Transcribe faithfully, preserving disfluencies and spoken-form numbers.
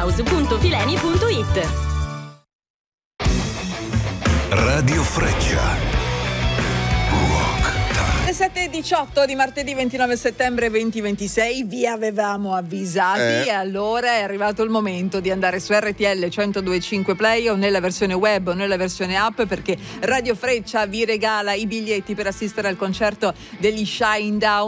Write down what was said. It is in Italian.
house punto fileni punto it. Radio Freccia. Le sette e diciotto di martedì ventinove settembre duemilaventisei, vi avevamo avvisati Eh. e allora è arrivato il momento di andare su R T L centodue e cinque Play o nella versione web o nella versione app, perché Radio Freccia vi regala i biglietti per assistere al concerto degli Shinedown